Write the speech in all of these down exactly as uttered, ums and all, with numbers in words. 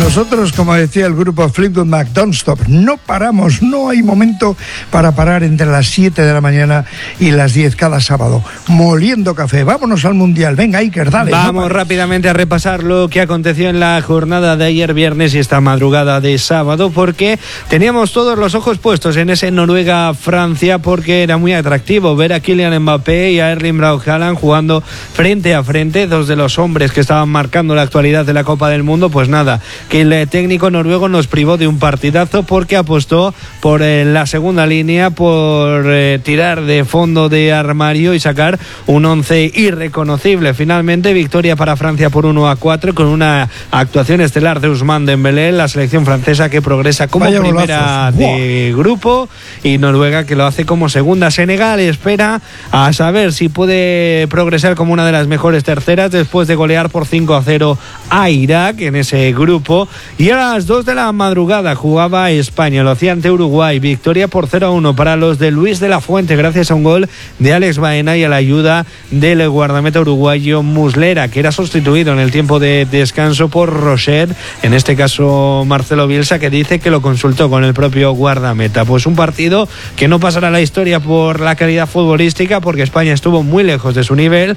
Nosotros, como decía el grupo Fleetwood Mac, don't stop, no paramos, no hay momento para parar entre las siete de la mañana y las diez cada sábado, moliendo café. Vámonos al Mundial, venga Iker, dale. Vamos no rápidamente a repasar lo que aconteció en la jornada de ayer viernes y esta madrugada de sábado, porque teníamos todos los ojos puestos en ese Noruega-Francia, porque era muy atractivo ver a Kylian Mbappé y a Erling Braut Haaland jugando frente a frente, dos de los hombres que estaban marcando la actualidad de la Copa del Mundo. Pues nada, que el técnico noruego nos privó de un partidazo porque apostó por eh, la segunda línea, por eh, tirar de fondo de armario y sacar un once irreconocible. Finalmente, victoria para Francia por uno a cuatro con una actuación estelar de Ousmane Dembélé, la selección francesa que progresa como Vaya primera golazos. de ¡Wow! grupo, y Noruega que lo hace como segunda. Senegal espera a saber si puede progresar como una de las mejores terceras después de golear por cinco a cero a Irak en ese grupo. Y a las dos de la madrugada jugaba España, lo hacía ante Uruguay, victoria por cero a uno para los de Luis de la Fuente gracias a un gol de Alex Baena y a la ayuda del guardameta uruguayo Muslera, que era sustituido en el tiempo de descanso por Rocher, en este caso Marcelo Bielsa, que dice que lo consultó con el propio guardameta. Pues un partido que no pasará a la historia por la calidad futbolística, porque España estuvo muy lejos de su nivel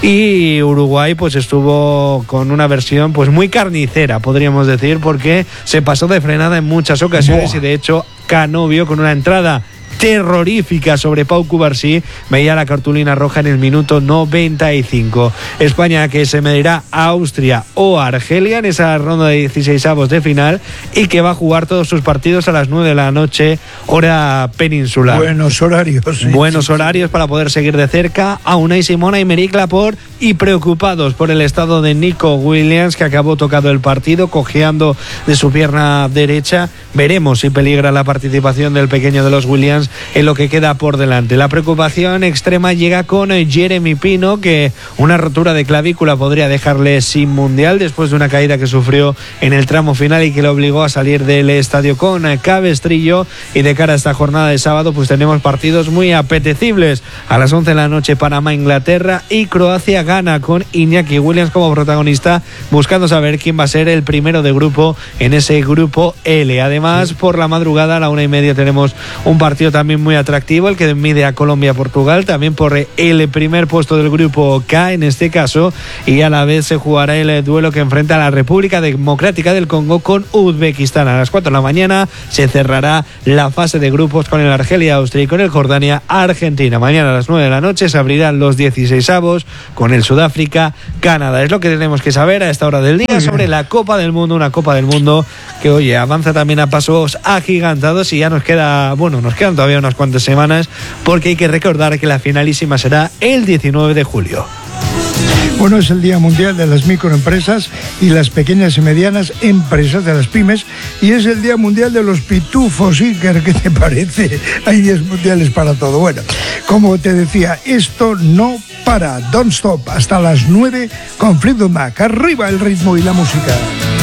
y Uruguay pues estuvo con una versión pues muy carnicera, podríamos decir, porque se pasó de frenada en muchas ocasiones. Buah. Y de hecho Canovio, con una entrada terrorífica sobre Pau Cubarsí, veía la cartulina roja en el minuto noventa y cinco. España que se medirá a Austria o a Argelia en esa ronda de dieciseisavos de final y que va a jugar todos sus partidos a las nueve de la noche, hora peninsular. Buenos horarios. Sí, Buenos sí, horarios sí. para poder seguir de cerca a Unai Simón, a Aymeric Laporte, y preocupados por el estado de Nico Williams, que acabó tocado el partido, cojeando de su pierna derecha. Veremos si peligra la participación del pequeño de los Williams en lo que queda por delante. La preocupación extrema llega con Jeremy Pino, que una rotura de clavícula podría dejarle sin mundial después de una caída que sufrió en el tramo final y que le obligó a salir del estadio con cabestrillo. Y de cara a esta jornada de sábado pues tenemos partidos muy apetecibles. A las once de la noche Panamá-Inglaterra y Croacia-Ghana, con Iñaki Williams como protagonista, buscando saber quién va a ser el primero de grupo en ese grupo L. Además, sí, por la madrugada a la una y media tenemos un partido también muy atractivo, el que mide a Colombia-Portugal, también por el primer puesto del grupo K en este caso, y a la vez se jugará el duelo que enfrenta a la República Democrática del Congo con Uzbekistán. A las cuatro de la mañana se cerrará la fase de grupos con el Argelia-Austria y con el Jordania-Argentina. Mañana a las nueve de la noche se abrirán los dieciseisavos con el Sudáfrica-Canadá. Es lo que tenemos que saber a esta hora del día sobre la Copa del Mundo, una Copa del Mundo que, oye, avanza también a pasos agigantados y ya nos queda, bueno, nos quedan todavía unas cuantas semanas, porque hay que recordar que la finalísima será el diecinueve de julio. Bueno, es el Día Mundial de las Microempresas y las Pequeñas y Medianas Empresas, de las pymes, y es el Día Mundial de los Pitufos. Iker, ¿qué te parece? Hay días mundiales para todo. Bueno, como te decía, esto no para. Don't stop, hasta las nueve con Fleetwood Mac. Arriba el ritmo y la música.